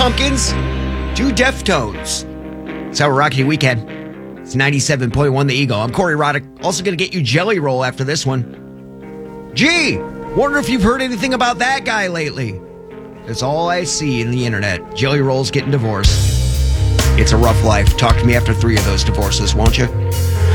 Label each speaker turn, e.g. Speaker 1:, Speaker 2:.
Speaker 1: Pumpkins to Deftones. That's how we're rocking your weekend. It's 97.1 The Eagle. I'm Corey Roddick. Also going to get you Jelly Roll after this one. Gee, wonder if you've heard anything about that guy lately. That's all I see in the internet. Jelly Roll's getting divorced. It's a rough life. Talk to me after 3 of those divorces, won't you?